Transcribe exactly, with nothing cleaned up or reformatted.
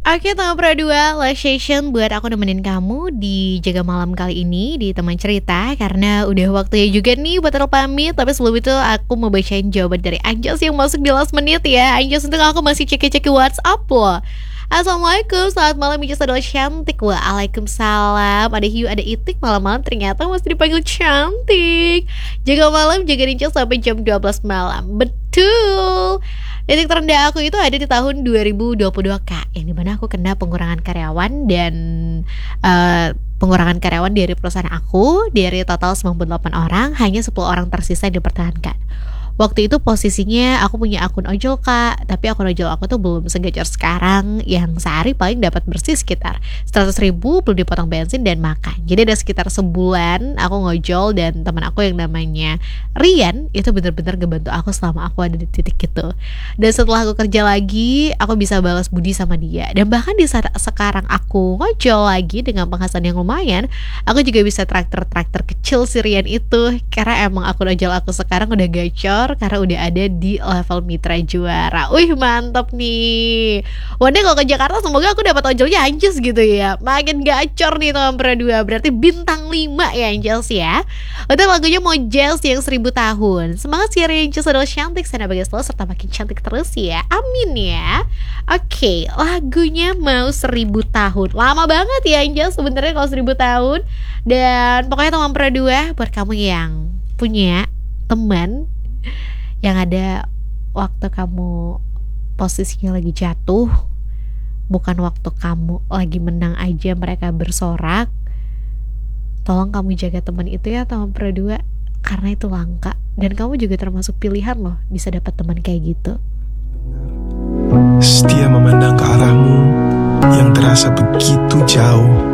Oke, Tama Pradua, Last Session buat aku nemenin kamu di Jaga Malam kali ini di Teman Cerita. Karena udah waktunya juga nih buat aku pamit. Tapi sebelum itu aku mau bacain jawaban dari Anjas yang masuk di last menit ya. Anjas, untuk aku masih cek-cek WhatsApp loh. Assalamualaikum, selamat malam Anjas adalah cantik. Waalaikumsalam. Ada Hiu, ada Itik, malam-malam ternyata masih dipanggil cantik. Jaga malam, jaga Anjas sampai jam dua belas malam. Betul. Titik terendah aku itu ada di tahun dua ribu dua puluh dua Kak, yang dimana aku kena pengurangan karyawan dan uh, pengurangan karyawan dari perusahaan aku. Dari total sembilan puluh delapan orang, hanya sepuluh orang tersisa yang dipertahankan. Waktu itu posisinya aku punya akun ojol Kak, tapi akun ojol aku tuh belum segacor sekarang, yang sehari paling dapat bersih sekitar seratus ribu belum dipotong bensin dan makan. Jadi ada sekitar sebulan aku ngojol, dan teman aku yang namanya Rian itu bener-bener ngebantu aku selama aku ada di titik itu. Dan setelah aku kerja lagi, aku bisa balas budi sama dia. Dan bahkan di saat sekarang aku ngojol lagi dengan penghasilan yang lumayan, aku juga bisa traktor-traktor kecil si Rian itu, karena emang akun ojol aku sekarang udah gacor karena udah ada di level mitra juara. Wih, mantap nih. One day kalau ke Jakarta semoga aku dapat ojolnya Anjas gitu ya. Makin gacor nih Teman Pradua. Berarti bintang lima ya Anjas ya. Untuk lagunya Mojels yang seribu tahun. Semangat si Anjas adalah cantik, sana bagai selalu serta makin cantik terus ya. Amin ya. Oke, lagunya mau seribu tahun. Lama banget ya Anjas sebenarnya kalau seribu tahun. Dan pokoknya Teman Pradua, buat kamu yang punya teman yang ada waktu kamu posisinya lagi jatuh, bukan waktu kamu lagi menang aja mereka bersorak, tolong kamu jaga teman itu ya Teman Pradua, karena itu langka. Dan kamu juga termasuk pilihan loh bisa dapat teman kayak gitu. Setia memandang ke arahmu yang terasa begitu jauh.